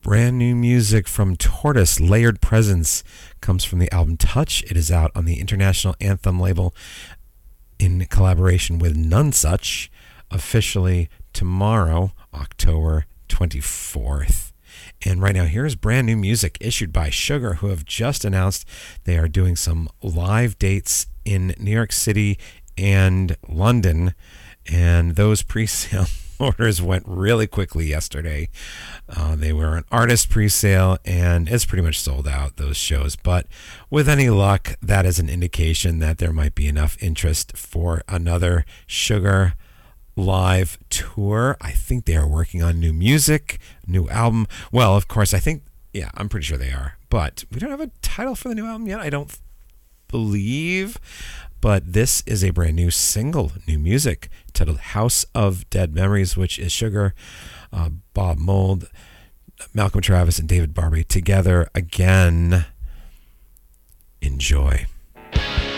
Brand new music from Tortoise, Layered Presence, comes from the album Touch. It is out on the International Anthem label in collaboration with None Such, officially tomorrow, October 24th. And right now, here's brand new music issued by Sugar, who have just announced they are doing some live dates in New York City and London. And those pre-sale orders went really quickly yesterday. They were an artist pre-sale, and it's pretty much sold out, those shows. But with any luck, that is an indication that there might be enough interest for another Sugar live tour. I think they are working on new music, new album. Well, of course, I'm pretty sure they are. But we don't have a title for the new album yet, I don't believe. But this is a brand new single, new music, titled House of Dead Memories, which is Sugar, Bob Mould, Malcolm Travis, and David Barbe together again. Enjoy.